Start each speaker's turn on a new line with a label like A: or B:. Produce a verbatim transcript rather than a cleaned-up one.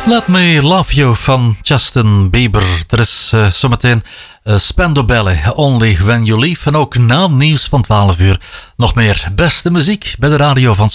A: Let Me Love You van Justin Bieber. Er is uh, zometeen uh, Spandau Ballet, Only When You Leave. En ook na het nieuws van twaalf uur nog meer beste muziek bij de radio van